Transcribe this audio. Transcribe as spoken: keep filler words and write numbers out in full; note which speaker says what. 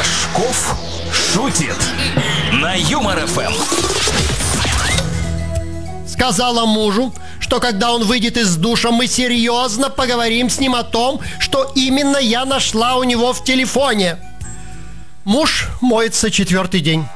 Speaker 1: Рожков шутит на Юмор эф эм.
Speaker 2: Сказала мужу, что когда он выйдет из душа, мы серьезно поговорим с ним о том, что именно я нашла у него в телефоне. Муж моется четвертый день.